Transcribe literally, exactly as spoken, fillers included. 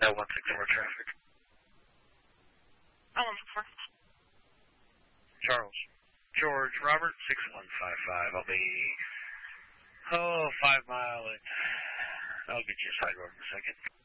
L one sixty-four traffic. L one sixty-four. Charles. George Robert six one five five. I'll be, oh, five mile and I'll get you a side road in a second.